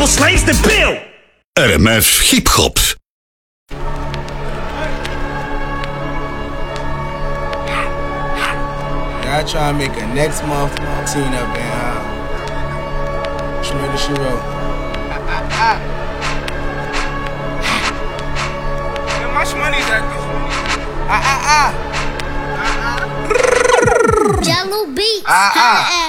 more slaves to build. RMF Hip Hop. I try to make a next month team up in Shmurda She Wrote. How much money is that? Jello beats.